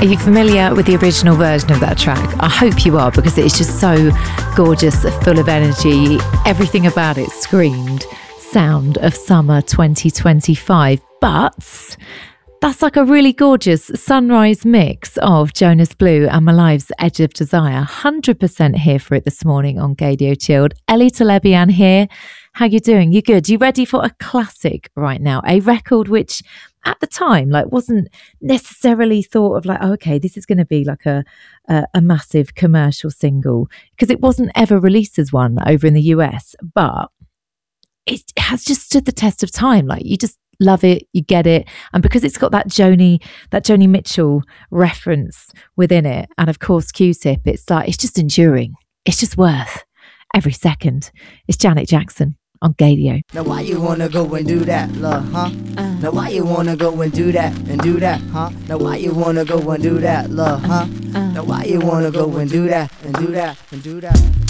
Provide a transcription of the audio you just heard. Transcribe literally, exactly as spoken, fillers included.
Are you familiar with the original version of that track? I hope you are, because it's just so gorgeous, full of energy. Everything about it screamed sound of summer twenty twenty-five. But that's like a really gorgeous sunrise mix of Jonas Blue and Malive's Edge of Desire. one hundred percent here for it this morning on Gadio Chilled. Ellie Telebian here. How you doing? You good? You ready for a classic right now? A record which at the time like wasn't necessarily thought of like, oh, okay, this is going to be like a, a a massive commercial single, because it wasn't ever released as one over in the U S, but it has just stood the test of time. Like, you just love it, you get it, and because it's got that Joni that Joni Mitchell reference within it, and of course Q-Tip, it's like it's just enduring. It's just worth every second. It's Janet Jackson on Gadio. Now why you wanna go and do that, love, huh? Uh, now why you wanna go and do that and do that, huh? Now why you wanna go and do that, love, huh? Uh, now why you wanna go and do that and do that and do that?